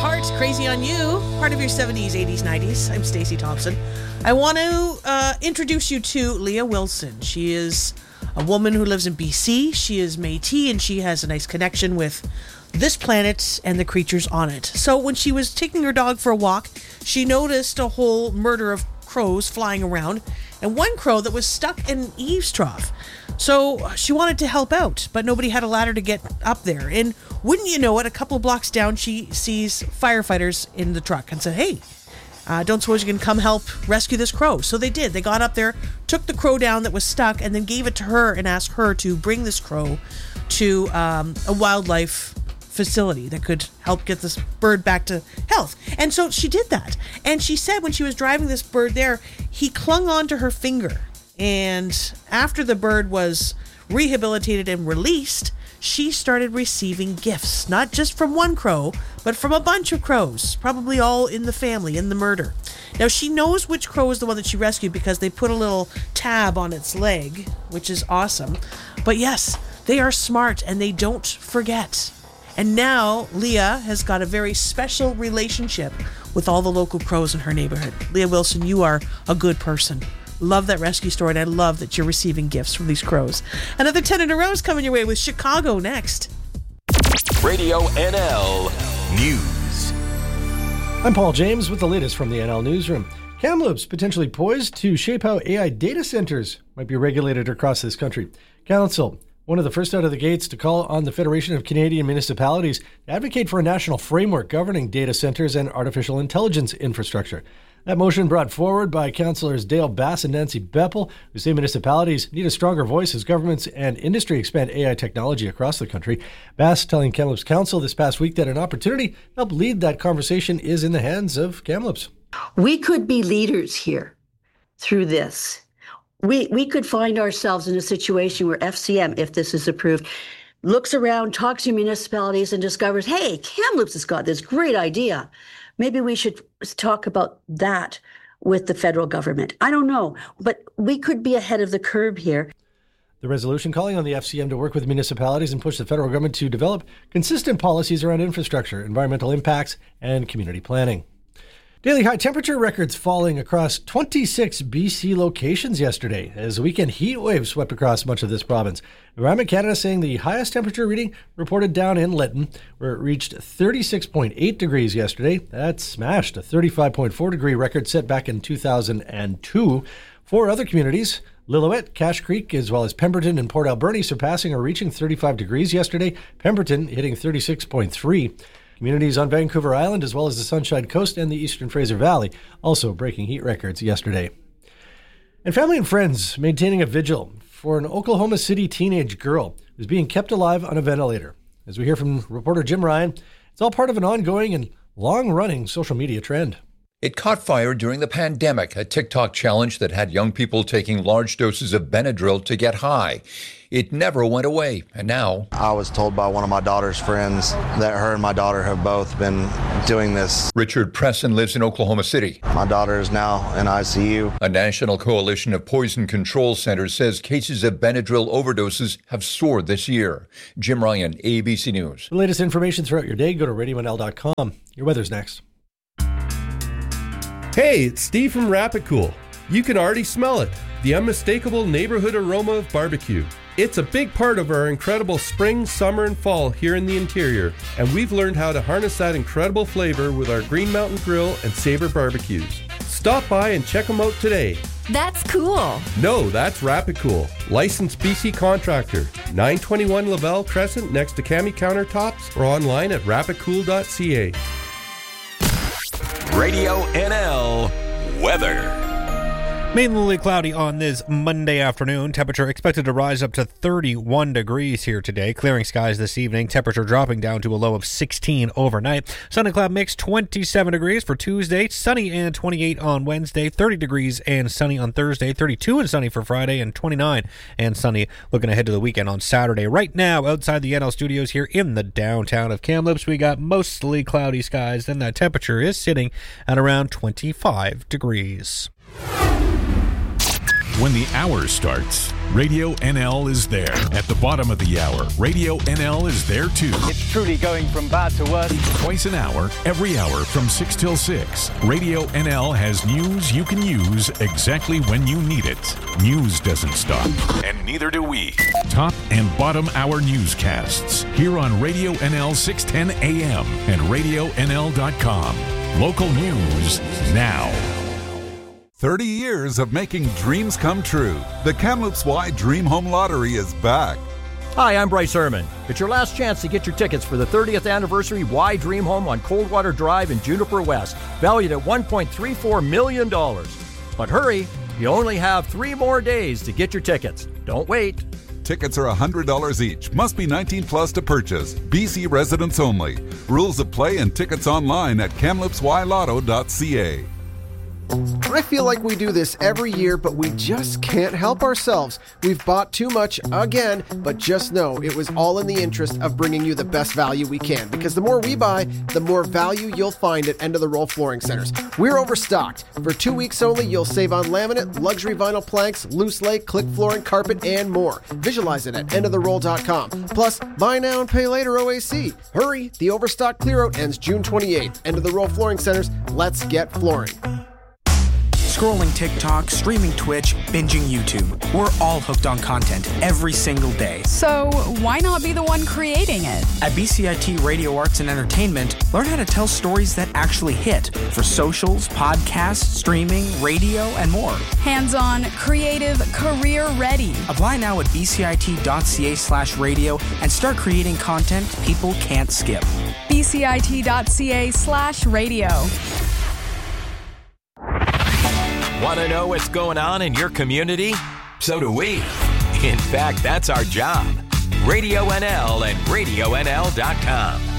Heart, Crazy on You, part of your 70s, 80s, 90s. I'm Stacey Thompson. I want to introduce you to Leah Wilson. She is a woman who lives in BC. She is Métis, and she has a nice connection with this planet and the creatures on it. So when she was taking her dog for a walk, she noticed a whole murder of crows flying around, and one crow that was stuck in eaves trough. So she wanted to help out, but nobody had a ladder to get up there. And wouldn't you know it, a couple of blocks down, she sees firefighters in the truck and said, hey, don't suppose you can come help rescue this crow? So they did. They got up there, took the crow down that was stuck, and then gave it to her and asked her to bring this crow to a wildlife facility that could help get this bird back to health. And so she did that. And she said when she was driving this bird there, he clung onto her finger. And after the bird was rehabilitated and released, she started receiving gifts, not just from one crow, but from a bunch of crows, probably all in the family, in the murder. Now, she knows which crow is the one that she rescued because they put a little tab on its leg, which is awesome. But yes, they are smart and they don't forget. And now Leah has got a very special relationship with all the local crows in her neighborhood. Leah Wilson, you are a good person. Love that rescue story, and I love that you're receiving gifts from these crows. Another 10 in a row is coming your way with Chicago next. Radio NL News. I'm Paul James with the latest from the NL Newsroom. Kamloops potentially poised to shape how AI data centers might be regulated across this country. Council, one of the first out of the gates to call on the Federation of Canadian Municipalities to advocate for a national framework governing data centers and artificial intelligence infrastructure. That motion brought forward by Councillors Dale Bass and Nancy Beppel, who say municipalities need a stronger voice as governments and industry expand AI technology across the country. Bass telling Kamloops Council this past week that an opportunity to help lead that conversation is in the hands of Kamloops. We could be leaders here through this. We could find ourselves in a situation where FCM, if this is approved, looks around, talks to municipalities and discovers, hey, Kamloops has got this great idea. Maybe we should talk about that with the federal government. I don't know, but we could be ahead of the curve here. The resolution calling on the FCM to work with municipalities and push the federal government to develop consistent policies around infrastructure, environmental impacts, and community planning. Daily high temperature records falling across 26 BC locations yesterday as weekend heat waves swept across much of this province. Environment Canada saying the highest temperature reading reported down in Lytton, where it reached 36.8 degrees yesterday. That smashed a 35.4 degree record set back in 2002. Four other communities, Lillooet, Cache Creek, as well as Pemberton and Port Alberni, surpassing or reaching 35 degrees yesterday. Pemberton hitting 36.3. Communities on Vancouver Island, as well as the Sunshine Coast and the Eastern Fraser Valley, also breaking heat records yesterday. And family and friends maintaining a vigil for an Oklahoma City teenage girl who's being kept alive on a ventilator. As we hear from reporter Jim Ryan, it's all part of an ongoing and long-running social media trend. It caught fire during the pandemic, a TikTok challenge that had young people taking large doses of Benadryl to get high. It never went away, and now... I was told by one of my daughter's friends that her and my daughter have both been doing this. Richard Presson lives in Oklahoma City. My daughter is now in ICU. A national coalition of poison control centers says cases of Benadryl overdoses have soared this year. Jim Ryan, ABC News. The latest information throughout your day, go to RadioNL.com. Your weather's next. Hey, it's Steve from Rapid Cool. You can already smell it, the unmistakable neighborhood aroma of barbecue. It's a big part of our incredible spring, summer, and fall here in the interior, and we've learned how to harness that incredible flavor with our Green Mountain Grill and Savor barbecues. Stop by and check them out today. That's cool. No, that's Rapid Cool. Licensed BC contractor. 921 Lavelle Crescent next to Cami Countertops or online at rapidcool.ca. Radio NL weather. Mainly cloudy on this Monday afternoon. Temperature expected to rise up to 31 degrees here today. Clearing skies this evening. Temperature dropping down to a low of 16 overnight. Sun and cloud mix 27 degrees for Tuesday. Sunny and 28 on Wednesday. 30 degrees and sunny on Thursday. 32 and sunny for Friday. And 29 and sunny looking ahead to the weekend on Saturday. Right now, outside the NL studios here in the downtown of Kamloops, we got mostly cloudy skies. Then that temperature is sitting at around 25 degrees. When the hour starts, Radio NL is there. At the bottom of the hour, Radio NL is there too. It's truly going from bad to worse. Twice an hour, every hour from 6 till 6. Radio NL has news you can use exactly when you need it. News doesn't stop, and neither do we. Top and bottom hour newscasts here on Radio NL 610 AM and RadioNL.com. Local news now. 30 years of making dreams come true. The Kamloops Y Dream Home Lottery is back. Hi, I'm Bryce Herman. It's your last chance to get your tickets for the 30th anniversary Y Dream Home on Coldwater Drive in Juniper West, valued at $1.34 million. But hurry, you only have 3 more days to get your tickets. Don't wait. Tickets are $100 each. Must be 19 plus to purchase. BC residents only. Rules of play and tickets online at KamloopsYLotto.ca. I feel like we do this every year, but we just can't help ourselves. We've bought too much again, but just know it was all in the interest of bringing you the best value we can, because the more we buy, the more value you'll find at End of the Roll Flooring Centers. We're overstocked. For 2 weeks only, you'll save on laminate, luxury vinyl planks, loose lay, click flooring, carpet, and more. Visualize it at endoftheroll.com. Plus, buy now and pay later OAC. Hurry, the overstock clear-out ends June 28th. End of the Roll Flooring Centers, let's get flooring. Scrolling TikTok, streaming Twitch, binging YouTube. We're all hooked on content every single day. So why not be the one creating it? At BCIT Radio Arts and Entertainment, learn how to tell stories that actually hit for socials, podcasts, streaming, radio, and more. Hands-on, creative, career-ready. Apply now at bcit.ca/radio and start creating content people can't skip. bcit.ca/radio. Want to know what's going on in your community? So do we. In fact, that's our job. Radio NL and RadioNL.com.